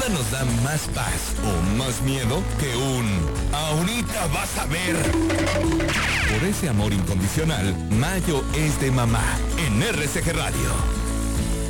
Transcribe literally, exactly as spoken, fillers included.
Nada nos da más paz o más miedo que un ahorita vas a ver. Por ese amor incondicional, mayo es de mamá en R C G Radio.